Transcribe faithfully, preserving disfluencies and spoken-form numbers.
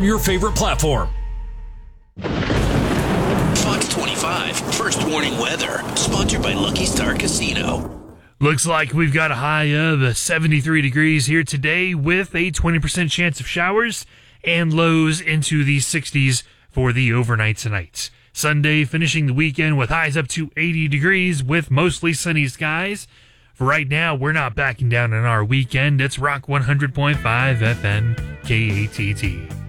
your favorite platform. Fox twenty-five, First Warning Weather, sponsored by Lucky Star Casino. Looks like we've got a high of seventy-three degrees here today with a twenty percent chance of showers and lows into the sixties for the overnight tonight. Sunday finishing the weekend with highs up to eighty degrees with mostly sunny skies. For right now, we're not backing down on our weekend. It's Rock one hundred point five F M K A T T.